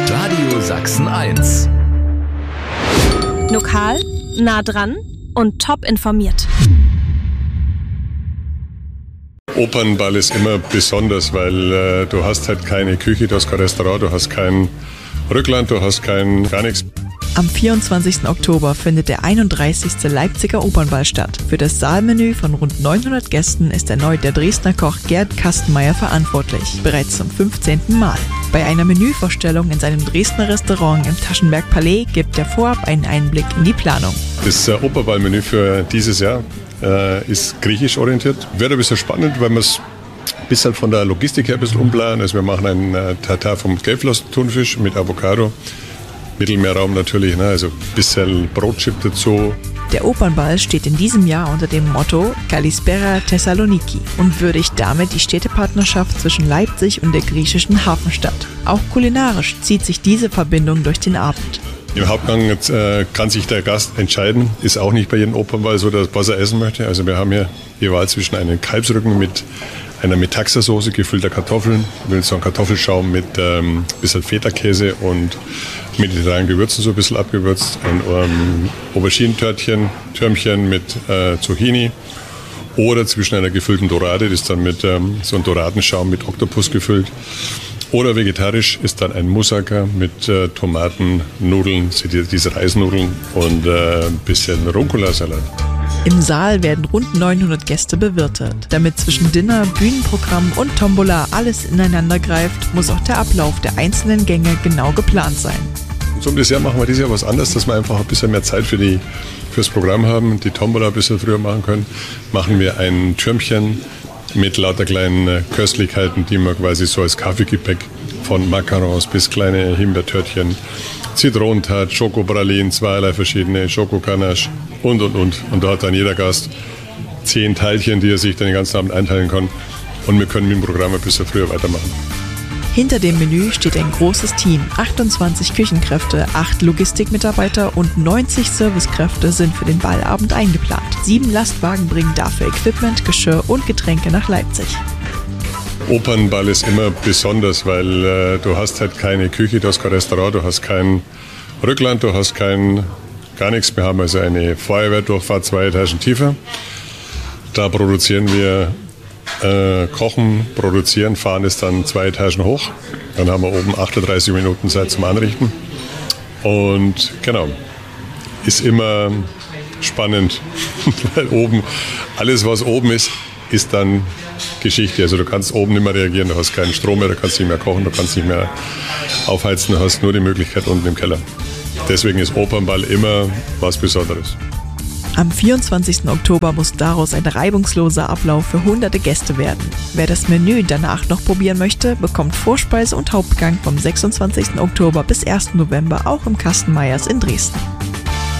Radio Sachsen 1. Lokal, nah dran und top informiert. Opernball ist immer besonders, weil du hast halt keine Küche, du hast kein Restaurant, du hast kein Rückland, du hast gar nichts. Am 24. Oktober findet der 31. Leipziger Opernball statt. Für das Saalmenü von rund 900 Gästen ist erneut der Dresdner Koch Gerd Kastenmeier verantwortlich, bereits zum 15. Mal. Bei einer Menüvorstellung in seinem Dresdner Restaurant im Taschenberg Palais gibt er vorab einen Einblick in die Planung. Das Opernball-Menü für dieses Jahr ist griechisch orientiert. Wird ein bisschen spannend, weil wir es ein bisschen von der Logistik her ein bisschen umplanen. Also wir machen einen Tatar vom Gelbflossen-Thunfisch mit Avocado. Mittelmeerraum natürlich, ne? Also ein bisschen Brotchip dazu. Der Opernball steht in diesem Jahr unter dem Motto Kalispera Thessaloniki und würdigt damit die Städtepartnerschaft zwischen Leipzig und der griechischen Hafenstadt. Auch kulinarisch zieht sich diese Verbindung durch den Abend. Im Hauptgang kann sich der Gast entscheiden, ist auch nicht bei jedem Opernball so, was er essen möchte. Also wir haben hier die Wahl zwischen einem Kalbsrücken mit einer Metaxa-Soße, gefüllter Kartoffeln, mit so einem Kartoffelschaum mit bisschen Feta-Käse und mediterranen Gewürzen so ein bisschen abgewürzt, ein Auberginentörtchen, Türmchen mit Zucchini oder zwischen einer gefüllten Dorade, das ist dann mit so einem Doradenschaum mit Oktopus gefüllt. Oder vegetarisch ist dann ein Moussaka mit Tomaten, Nudeln, diese Reisnudeln und ein bisschen Rucola-Salat. Im Saal werden rund 900 Gäste bewirtet. Damit zwischen Dinner, Bühnenprogramm und Tombola alles ineinander greift, muss auch der Ablauf der einzelnen Gänge genau geplant sein. Zum Dessert machen wir dieses Jahr was anderes, dass wir einfach ein bisschen mehr Zeit fürs Programm haben, die Tombola ein bisschen früher machen können. Machen wir ein Türmchen mit lauter kleinen Köstlichkeiten, die man quasi so als Kaffeegepäck von Macarons bis kleine Himbeertörtchen, Zitronentat, Schokopralinen, zweierlei verschiedene, Schokokanache und. Und da hat dann jeder Gast 10 Teilchen, die er sich dann den ganzen Abend einteilen kann. Und wir können mit dem Programm ein bisschen früher weitermachen. Hinter dem Menü steht ein großes Team. 28 Küchenkräfte, 8 Logistikmitarbeiter und 90 Servicekräfte sind für den Ballabend eingeplant. 7 Lastwagen bringen dafür Equipment, Geschirr und Getränke nach Leipzig. Opernball ist immer besonders, weil du hast halt keine Küche, du hast kein Restaurant, du hast kein Rückland, du hast gar nichts. Wir haben also eine Feuerwehrdurchfahrt 2 Etagen tiefer. Da produzieren wir kochen, produzieren, fahren es dann 2 Etagen hoch. Dann haben wir oben 38 Minuten Zeit zum Anrichten. Und genau, ist immer spannend, weil oben, alles was oben ist dann Geschichte. Also du kannst oben nicht mehr reagieren, du hast keinen Strom mehr, du kannst nicht mehr kochen, du kannst nicht mehr aufheizen, du hast nur die Möglichkeit unten im Keller. Deswegen ist Opernball immer was Besonderes. Am 24. Oktober muss daraus ein reibungsloser Ablauf für hunderte Gäste werden. Wer das Menü danach noch probieren möchte, bekommt Vorspeise und Hauptgang vom 26. Oktober bis 1. November auch im Kastenmeiers in Dresden.